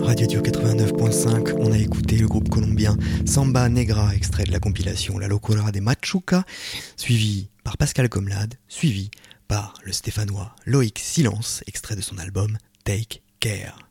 Radio Dio 89.5, on a écouté le groupe colombien Samba Negra, extrait de la compilation La Locura de Machuca, suivi par Pascal Comlade, suivi par le stéphanois Loïc Silence, extrait de son album Take Care.